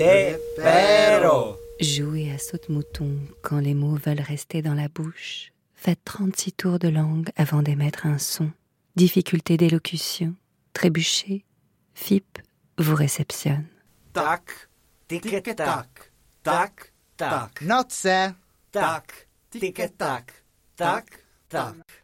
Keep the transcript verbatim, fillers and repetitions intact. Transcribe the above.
Te pero. Jouez à saute-mouton quand les mots veulent rester dans la bouche. Faites trente-six tours de langue avant d'émettre un son. Difficulté d'élocution, trébuchez, F I P vous réceptionne. Tac, tic-tac, tac, tac. Noce. Tac, tic-tac, tac, tac.